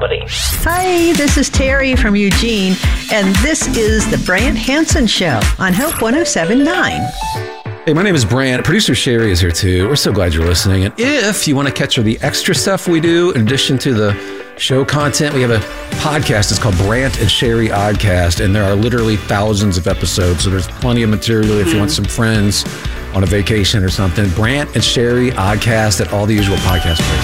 comedy. Hi, this is Terry from Eugene, and this is the Brant Hansen Show on Hope 107.9. Hey, my name is Brant. Producer Sherry is here too. We're so glad you're listening. And if you want to catch the extra stuff we do, in addition to the show content, we have a podcast. It's called Brant and Sherry Oddcast, and there are literally thousands of episodes. So there's plenty of material if you want some friends on a vacation or something. Brant and Sherry Oddcast at all the usual podcast places.